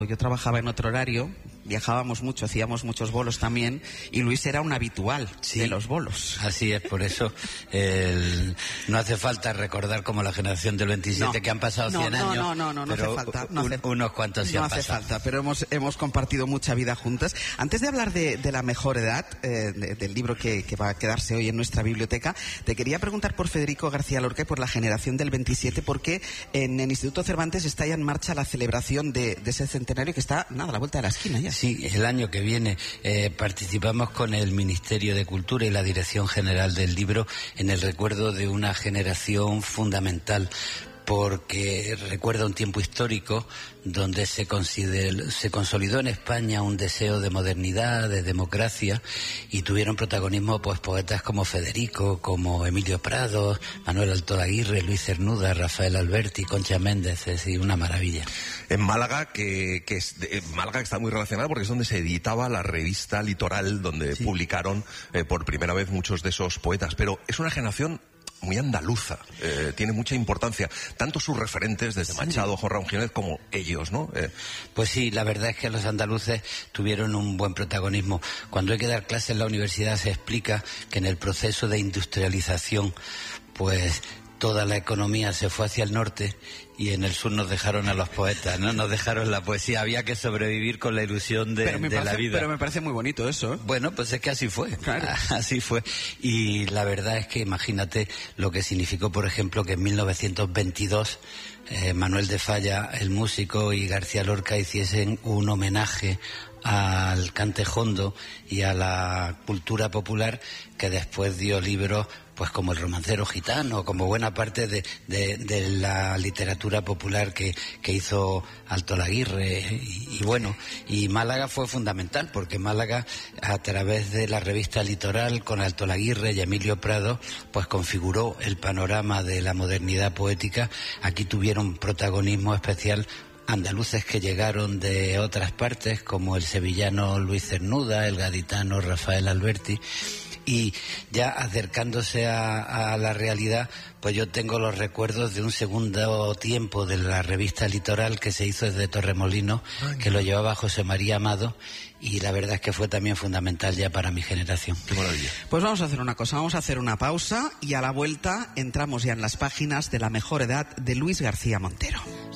Yo trabajaba en otro horario, viajábamos mucho, hacíamos muchos bolos también, y Luis era un habitual de los bolos. Así es, por eso no hace falta recordar como la generación del 27 que han pasado 100 años. No hace falta. Unos cuantos sí han pasado. No hace falta, pero hemos compartido mucha vida juntas. Antes de hablar de la mejor edad, del libro que va a quedarse hoy en nuestra biblioteca, te quería preguntar por Federico García Lorca y por la generación del 27, porque en el Instituto Cervantes está ya en marcha la celebración de ese centenario que está, a la vuelta de la esquina ya. Sí, el año que viene participamos con el Ministerio de Cultura y la Dirección General del Libro en el recuerdo de una generación fundamental, porque recuerda un tiempo histórico donde se consolidó en España un deseo de modernidad, de democracia, y tuvieron protagonismo pues poetas como Federico, como Emilio Prado, Manuel Alto Aguirre, Luis Cernuda, Rafael Alberti, Concha Méndez. Es decir, una maravilla. En Málaga, Málaga está muy relacionada porque es donde se editaba la revista Litoral, donde publicaron por primera vez muchos de esos poetas, pero es una generación muy andaluza, tiene mucha importancia, tanto sus referentes desde Machado, Jorrón Jiménez, como ellos, ¿no? Pues sí, la verdad es que los andaluces tuvieron un buen protagonismo. Cuando hay que dar clases en la universidad se explica que en el proceso de industrialización, pues toda la economía se fue hacia el norte y en el sur nos dejaron a los poetas, ¿no? Nos dejaron la poesía. Había que sobrevivir con la ilusión de la vida. Pero me parece muy bonito eso, ¿eh? Bueno, pues es que así fue. Claro. Así fue. Y la verdad es que imagínate lo que significó, por ejemplo, que en 1922 Manuel de Falla, el músico, y García Lorca hiciesen un homenaje al cantejondo y a la cultura popular, que después dio libros pues como El romancero gitano, como buena parte de la literatura popular que hizo Alto Aguirre. Y bueno, y Málaga fue fundamental, porque Málaga, a través de la revista Litoral, con Alto Aguirre y Emilio Prado, pues configuró el panorama de la modernidad poética. Aquí tuvieron protagonismo especial andaluces que llegaron de otras partes, como el sevillano Luis Cernuda, el gaditano Rafael Alberti. Y ya acercándose a la realidad, pues yo tengo los recuerdos de un segundo tiempo de la revista Litoral que se hizo desde Torremolinos, que lo llevaba José María Amado, y la verdad es que fue también fundamental ya para mi generación. Qué maravilla. Pues vamos a hacer una cosa, vamos a hacer una pausa y a la vuelta entramos ya en las páginas de la mejor edad de Luis García Montero.